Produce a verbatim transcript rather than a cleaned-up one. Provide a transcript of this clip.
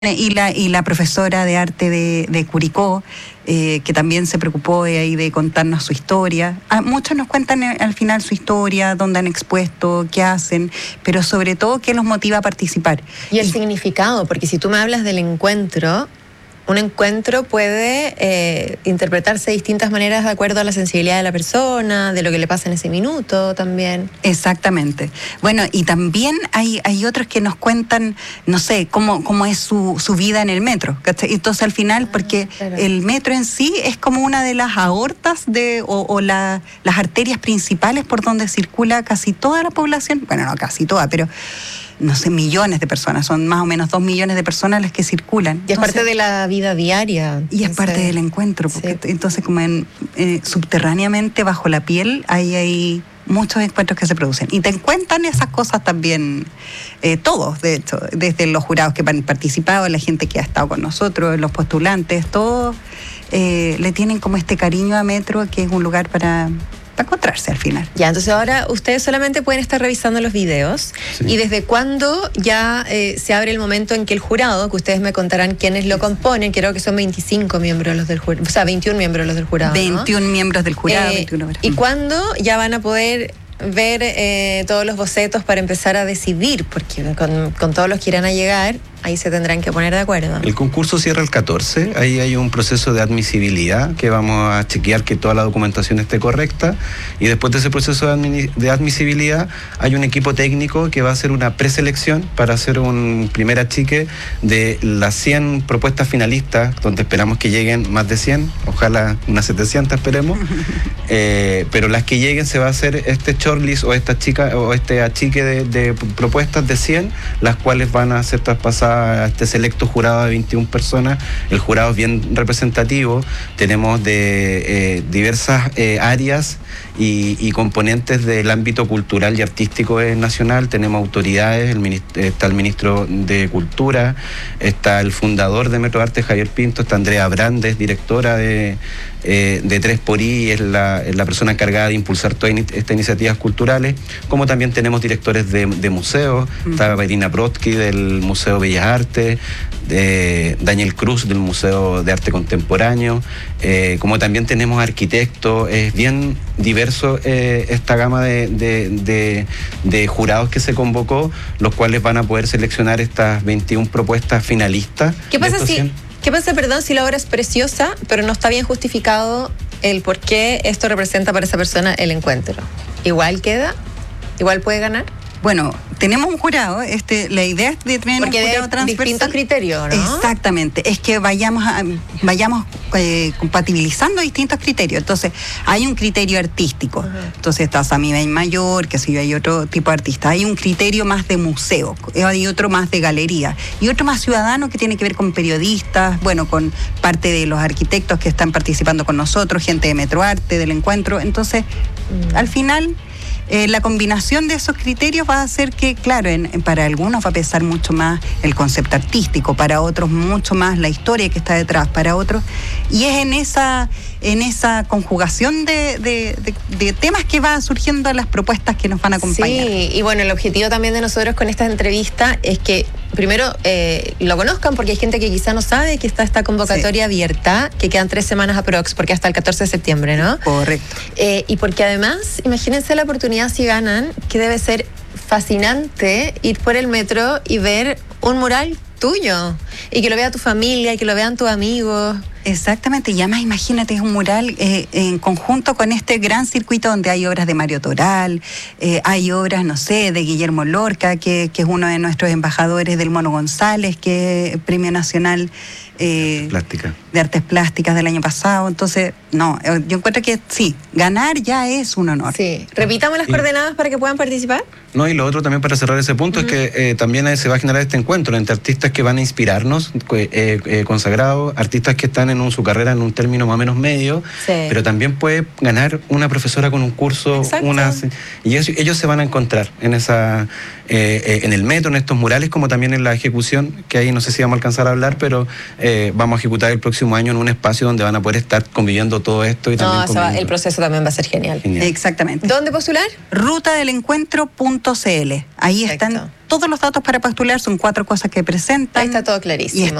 Y la, y la profesora de arte de, de Curicó, eh, que también se preocupó de, ahí de contarnos su historia. Ah, muchos nos cuentan al final su historia, dónde han expuesto, qué hacen, pero sobre todo qué los motiva a participar. Y el y, significado, porque si tú me hablas del encuentro, un encuentro puede eh, interpretarse de distintas maneras de acuerdo a la sensibilidad de la persona, de lo que le pasa en ese minuto también. Exactamente. Bueno, y también hay, hay otros que nos cuentan, no sé, cómo, cómo es su, su vida en el metro, ¿cachai? Entonces al final, ah, porque claro, el metro en sí es como una de las aortas de, o, o la, las arterias principales por donde circula casi toda la población, bueno, no casi toda, pero no sé, millones de personas, son más o menos dos millones de personas las que circulan. Y es entonces, parte de la vida diaria. Y es parte del encuentro, porque sí. Entonces como en, eh, subterráneamente bajo la piel hay, hay muchos encuentros que se producen. Y te cuentan esas cosas también, eh, todos, de hecho, desde los jurados que han participado, la gente que ha estado con nosotros, los postulantes, todos eh, le tienen como este cariño a Metro, que es un lugar para... para encontrarse al final. Ya, entonces ahora ustedes solamente pueden estar revisando los videos. Sí. ¿Y desde cuándo ya eh, se abre el momento en que el jurado, que ustedes me contarán quiénes lo componen, creo que son veinticinco miembros los del jurado, o sea, veintiún miembros los del jurado, veintiún, ¿no? Miembros del jurado, eh, veintiuno horas. ¿Y cuándo ya van a poder ver eh, todos los bocetos para empezar a decidir? Porque con, con todos los que irán a llegar, ahí se tendrán que poner de acuerdo. El concurso cierra el catorce, ahí hay un proceso de admisibilidad que vamos a chequear que toda la documentación esté correcta, y después de ese proceso de, admi de admisibilidad hay un equipo técnico que va a hacer una preselección para hacer un primer achique de las cien propuestas finalistas, donde esperamos que lleguen más de cien, ojalá unas setecientas esperemos, eh, pero las que lleguen se va a hacer este shortlist o esta chica o este achique de, de propuestas de cien, las cuales van a ser traspasadas a este selecto jurado de veintiuna personas. El jurado es bien representativo, tenemos de eh, diversas eh, áreas y, y componentes del ámbito cultural y artístico nacional. Tenemos autoridades, el ministro, está el ministro de Cultura, está el fundador de Metro Arte, Javier Pinto, está Andrea Brandes, directora de, eh, de tres por I, es la, es la persona encargada de impulsar todas estas iniciativas culturales, como también tenemos directores de, de museos, uh-huh. Está Irina Brodsky del Museo Bellas Artes, de Daniel Cruz del Museo de Arte Contemporáneo, eh, como también tenemos arquitectos. Es bien diverso eh, esta gama de, de, de, de jurados que se convocó, los cuales van a poder seleccionar estas veintiuna propuestas finalistas. ¿Qué pasa si, ¿qué pasa, perdón, si la obra es preciosa, pero no está bien justificado el por qué esto representa para esa persona el encuentro? ¿Igual queda? ¿Igual puede ganar? Bueno, tenemos un jurado, este, la idea es de tener Porque un jurado transversal. Distintos criterios, ¿no? Exactamente, es que vayamos a, vayamos eh, compatibilizando distintos criterios. Entonces, hay un criterio artístico, uh-huh. Entonces está Sami Ben Mayor, que sé yo, hay otro tipo de artista. Hay un criterio más de museo, hay otro más de galería, y otro más ciudadano que tiene que ver con periodistas, bueno, con parte de los arquitectos que están participando con nosotros, gente de Metro Arte, del encuentro. Entonces, uh-huh. Al final... Eh, la combinación de esos criterios va a hacer que, claro, en, en, para algunos va a pesar mucho más el concepto artístico, para otros mucho más la historia que está detrás, para otros, y es en esa, en esa conjugación de, de, de, de temas que va surgiendo las propuestas que nos van a acompañar. Sí, y bueno, el objetivo también de nosotros con esta entrevista es que primero eh, lo conozcan, porque hay gente que quizá no sabe que está esta convocatoria sí. abierta, que quedan tres semanas aprox, porque hasta el catorce de septiembre, ¿no? Correcto. Eh, y porque además, imagínense la oportunidad si ganan, que debe ser fascinante ir por el metro y ver un mural tuyo, y que lo vea tu familia, y que lo vean tus amigos. Exactamente, y además imagínate, es un mural eh, en conjunto con este gran circuito donde hay obras de Mario Toral, eh, hay obras, no sé, de Guillermo Lorca, que, que es uno de nuestros embajadores, del Mono González, que es Premio Nacional eh, Plástica. de Artes Plásticas del año pasado. Entonces, no, yo encuentro que sí, ganar ya es un honor. Sí, repitamos las y, coordenadas para que puedan participar. No, y lo otro también para cerrar ese punto, uh-huh. es que eh, también se va a generar este encuentro entre artistas que van a inspirarnos, eh, eh, consagrados, artistas que están en un, su carrera en un término más o menos medio, sí. Pero también puede ganar una profesora con un curso, una, y ellos, ellos se van a encontrar en esa eh, eh, en el metro, en estos murales, como también en la ejecución, que ahí no sé si vamos a alcanzar a hablar, pero eh, vamos a ejecutar el próximo año en un espacio donde van a poder estar conviviendo todo esto. Y no, también va, el proceso también va a ser genial. genial. Exactamente. ¿Dónde postular? ruta del encuentro punto c l. Ahí Perfecto. Están todos los datos para postular, son cuatro cosas que presentan. Ahí está todo clarísimo. Y